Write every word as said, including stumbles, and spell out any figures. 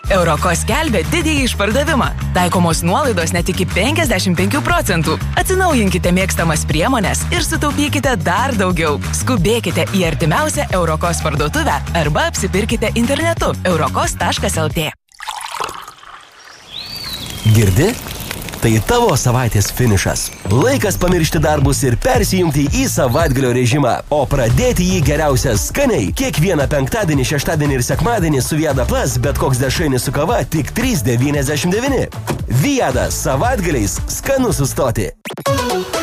Euroko skelbia didįjį išpardavimą. Taikomos nuolaidos net iki penkiasdešimt penkių procentų. Atsinaujinkite mėgstamas priemones ir sutaupykite dar daugiau. Skubėkite į artimiausią Eurokos parduotuvę arba apsipirkite internetu eurokos taškas lt. Girdi? Tai tavo savaitės finišas. Laikas pamiršti darbus ir persijungti į savaitgalio režimą, o pradėti jį geriausia skaniai. Kiekvieną penktadienį, šeštadienį ir sekmadienį su Viada Plus bet koks dešrainis su kava tik trys devyniasdešimt devyni. Viada, savaitgaliais skanu sustoti.